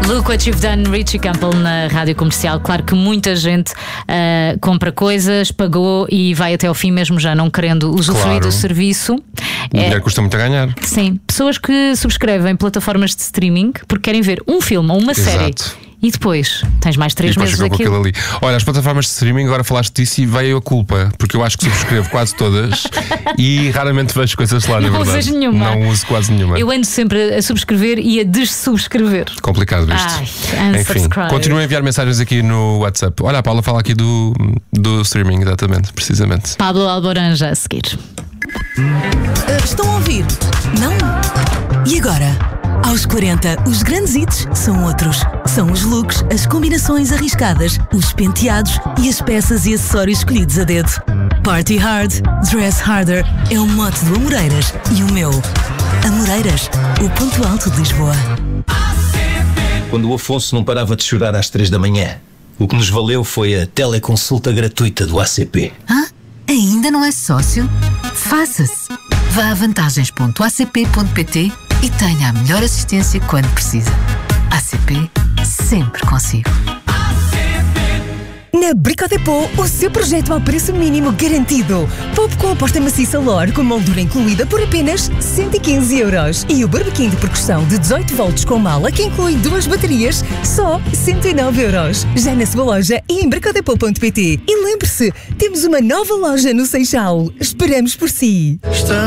Look What You've Done, Richie Campbell na Rádio Comercial. Claro que muita gente compra coisas, pagou e vai até ao fim mesmo já não querendo usufruir do serviço. O dinheiro custa muito a ganhar. Sim, pessoas que subscrevem plataformas de streaming porque querem ver um filme ou uma série. E depois tens mais 3 meses daquilo. Ali. Olha, as plataformas de streaming, agora falaste disso e veio a culpa, porque eu acho que subscrevo quase todas e raramente vejo coisas lá, na verdade. Não usas nenhuma. Não uso quase nenhuma. Eu ando sempre a subscrever e a dessubscrever. Complicado isto. Enfim, continuem a enviar mensagens aqui no WhatsApp. Olha, a Paula fala aqui do streaming, exatamente, precisamente. Pablo Alboranja a seguir. Estão a ouvir? Não? E agora? Aos 40, os grandes hits são outros. São os looks, as combinações arriscadas, os penteados e as peças e acessórios escolhidos a dedo. Party hard, dress harder é o mote do Amoreiras e o meu. Amoreiras, o ponto alto de Lisboa. Quando o Afonso não parava de chorar às 3 da manhã, o que nos valeu foi a teleconsulta gratuita do ACP. Ainda não é sócio? Faça-se! Vá a vantagens.acp.pt e tenha a melhor assistência quando precisa. ACP, sempre consigo. Na Brico Depot, o seu projeto ao preço mínimo garantido. Poupe com a aposta maciça LOR com moldura incluída por apenas 115 €. E o barbequim de percussão de 18 volts com mala que inclui 2 baterias, só 109 €. Já na sua loja e em bricodepot.pt. E lembre-se, temos uma nova loja no Seixal. Esperamos por si.